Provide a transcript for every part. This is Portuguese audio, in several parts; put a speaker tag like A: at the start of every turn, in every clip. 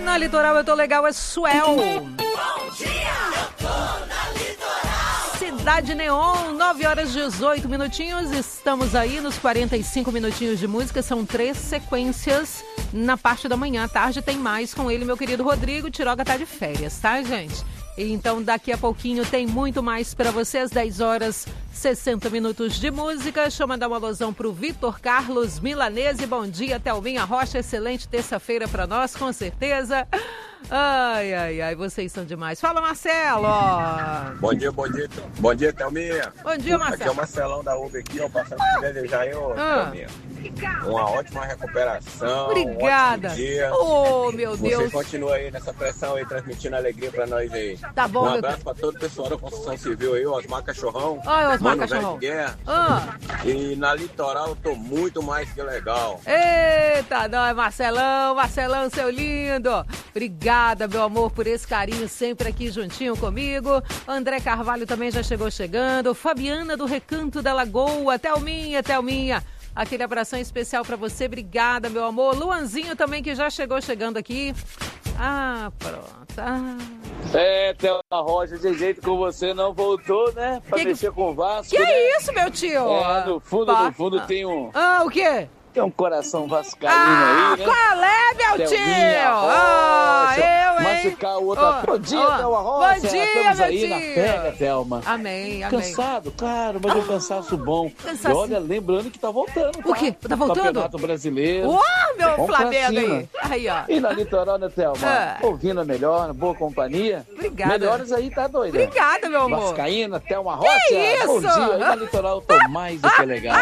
A: na Litoral Eu Tô Legal é Suel.
B: Bom dia, eu tô na Litoral.
A: Cidade Neon, 9h18. Estamos aí nos 45 minutinhos de música. São 3 sequências na parte da manhã. À tarde tem mais com ele, meu querido Rodrigo. Tiroga tá de férias, tá, gente? Então daqui a pouquinho tem muito mais para vocês. 10h60 de música. Deixa eu mandar uma alusão pro Vitor Carlos Milanese. Bom dia, Thelminha Rocha. Excelente terça-feira para nós, com certeza. Ai, ai, ai, vocês são demais. Fala, Marcelo.
C: Bom dia, Thelminha.
A: Bom dia, Marcelo.
C: Aqui é o Marcelão da Uber aqui, ó, passando por desejar aí, ó, Thelminha. Uma ótima recuperação.
A: Obrigada.
C: Um ótimo dia.
A: Oh, meu Deus.
C: Você continua aí nessa pressão aí, transmitindo alegria pra nós aí.
A: Tá bom,
C: Um abraço pra todo o pessoal da construção civil aí, Osmar Cachorrão.
A: Oi, Osmar
C: Mano
A: Cachorrão.
C: Velho de Guerra. E na Litoral eu tô muito mais que legal.
A: Eita, nós, Marcelão, seu lindo. Obrigada, meu amor, por esse carinho sempre aqui juntinho comigo. André Carvalho também já chegou chegando. Fabiana do Recanto da Lagoa. Thelminha. Aquele abração especial pra você. Obrigada, meu amor. Luanzinho também, que já chegou chegando aqui. Ah, pronto.
D: Thelma Rocha, de jeito com você não voltou, né? Pra mexer com o Vasco,
A: Que
D: né?
A: é isso, meu tio?
D: No fundo tem um...
A: o quê?
D: Tem um coração vascaíno aí, né?
A: Qual é, meu
D: Thelminha
A: tio?
D: Rocha,
A: Eu, hein?
D: machucar o outro. Bom dia, Thelma Rocha.
A: Bom dia,
D: Estamos
A: meu
D: aí
A: tio.
D: na pega, Thelma.
A: Amém.
D: Cansado, claro, mas é um cansaço bom.
A: Cansaço.
D: E olha, lembrando que tá voltando, tá?
A: O quê? Tá voltando?
D: Campeonato Brasileiro.
A: Meu
D: Vamos
A: Flamengo
D: pra cima.
A: aí. Aí, ó.
D: E na Litoral, né, Thelma? Ouvindo a melhor, boa companhia.
A: Obrigada.
D: Melhores aí, tá doido?
A: Obrigada, meu amor.
D: Vascaína, Thelma Rocha.
A: isso?
D: Bom dia, aí na Litoral eu tô mais do que legal.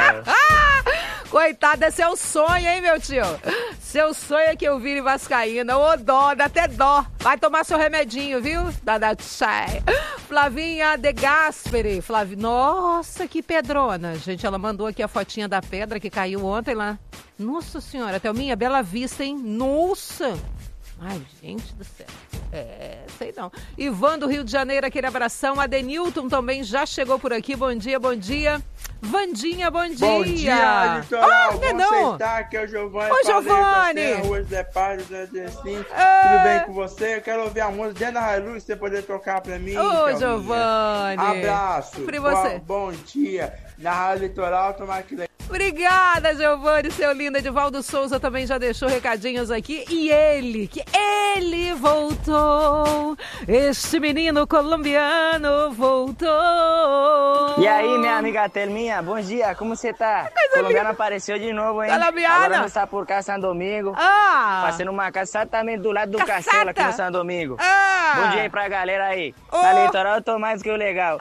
A: Coitada, é seu sonho, hein, meu tio? Seu sonho é que eu vire vascaína. Ô, dó, dá até dó. Vai tomar seu remedinho, viu? Da tchai. Flavinha de Gasperi. Nossa, que pedrona. Gente, ela mandou aqui a fotinha da pedra que caiu ontem lá. Nossa senhora, Thelminha, Bela Vista, hein? Nossa. Ai, gente do céu. Sei não. Ivan do Rio de Janeiro, aquele abração. Adenilton também já chegou por aqui. Bom dia, bom dia. Vandinha, bom dia.
E: Bom dia, Litoral.
A: Não.
E: Aqui é o Giovanni.
A: Ô, Giovanni.
E: Rua José Paz, tudo bem com você? Eu quero ouvir a música dentro da Hilux, você poder tocar pra mim.
A: Ô, Giovanni.
E: Abraço.
A: Pra você.
E: Bom dia. Na Rádio Litoral, tomara que...
A: Obrigada, Giovanni, seu lindo. Edivaldo Souza também já deixou recadinhos aqui. E ele voltou. Este menino colombiano voltou.
F: E aí, minha amiga Thelminha, bom dia, como você tá? Colombiano apareceu de novo, hein?
A: Colombiana.
F: Agora está por cá, São Domingo. Passando uma casa exatamente do lado do castelo aqui no São Domingo. Bom dia aí pra galera aí. Na Litoral eu tô mais do que o legal.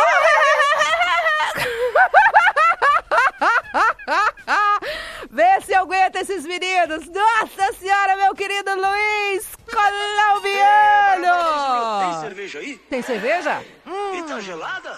A: Vê se eu aguento esses meninos. Nossa senhora, meu querido Luiz Colombiano.
G: Tem cerveja aí?
A: Tem cerveja?
G: E tá gelada?